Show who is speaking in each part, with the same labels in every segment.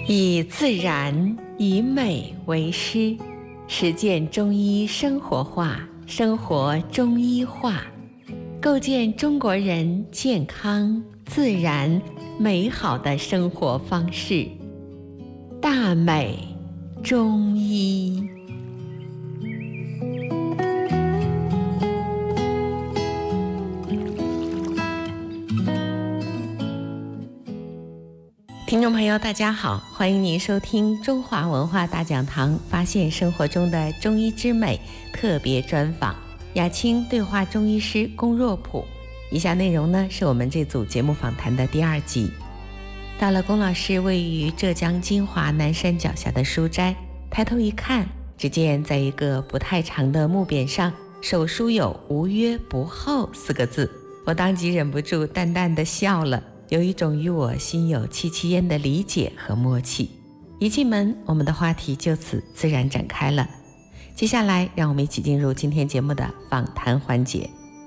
Speaker 1: 以自然以美为师，实践中医生活化，生活中医化，构建中国人健康、自然、美好的生活方式。大美中医。听众朋友大家好，欢迎您收听中华文化大讲堂发现生活中的中医之美特别专访，雅青对话中医师龚若普。以下内容呢是我们这组节目访谈的第2集。到了龚老师位于浙江金华南山脚下的书斋，抬头一看，只见在一个不太长的木匾上手书有无约不后4个字，我当即忍不住淡淡的笑了，有一种与我心有戚戚焉的理解和默契。一进门，我们的话题就此自然展开了。接下来让我们一起进入今天节目的访谈环节。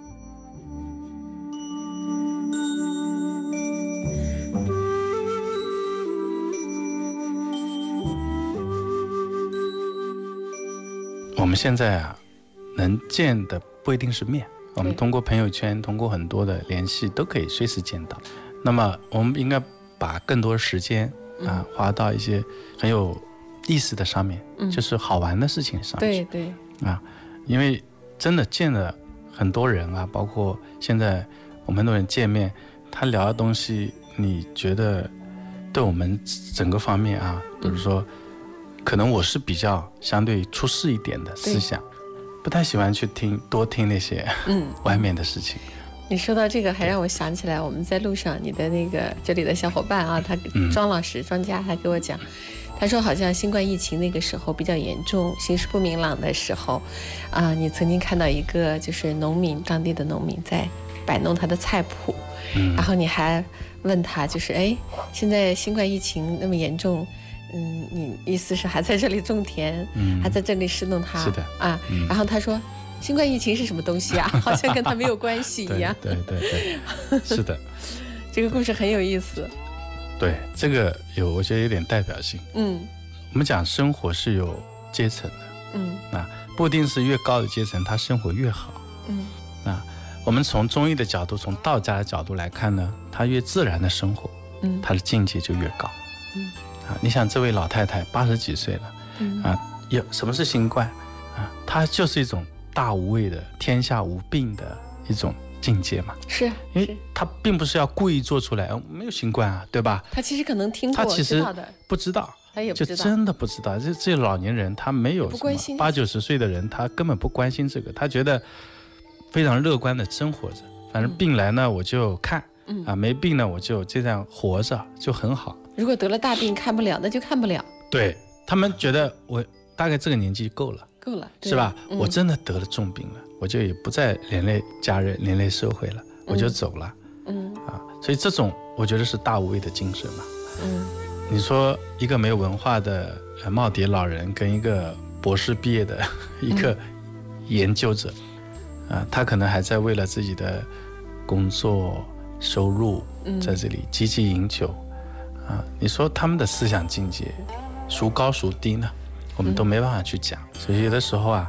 Speaker 2: 我们现在能见的不一定是面，我们通过朋友圈，通过很多的联系都可以随时见到。那么我们应该把更多时间花到一些很有意思的上面，就是好玩的事情上去。
Speaker 1: 对
Speaker 2: 因为真的见了很多人包括现在我们很多人见面，他聊的东西，你觉得对我们整个方面比如说，可能我是比较相对出世一点的思想，不太喜欢去多听那些外面的事情。
Speaker 1: 你说到这个还让我想起来，我们在路上你的那个这里的小伙伴他庄老师庄家他给我讲，他说好像新冠疫情那个时候比较严重，形势不明朗的时候你曾经看到一个就是当地的农民在摆弄他的菜谱，然后你还问他就是现在新冠疫情那么严重，你意思是还在这里种田，还在这里侍弄它？
Speaker 2: 是的
Speaker 1: 然后他说新冠疫情是什么东西好像跟他没有关系一样。
Speaker 2: 对是的
Speaker 1: 这个故事很有意思。
Speaker 2: 对，这个我觉得有点代表性。我们讲生活是有阶层的，不一定是越高的阶层他生活越好。我们从中医的角度，从道家的角度来看呢，他越自然的生活，他的境界就越高。你想这位老太太80几岁了，什么是新冠它就是一种大无畏的天下无病的一种境界嘛。是，因为他并不是要故意做出来没有新冠对吧？他
Speaker 1: 其实可能听过，
Speaker 2: 他其实不知道，
Speaker 1: 他也不知道，
Speaker 2: 就真的不知道。这老年人他没有什么，80、90岁的人他根本不关心这个，他觉得非常乐观的生活着，反正病来呢我就看，没病呢我就这样活着就很好。如果得了大病看不了，那就看不了。对，他们觉得我大概这个年纪够了，是吧？我真的得了重病了，我就也不再连累家人、连累社会了，我就走了。所以这种我觉得是大无畏的精神嘛。你说一个没有文化的耄耋老人跟一个博士毕业的一个研究者，他可能还在为了自己的工作收入在这里汲汲营求。你说他们的思想境界孰高孰低呢？我们都没办法去讲。所以有的时候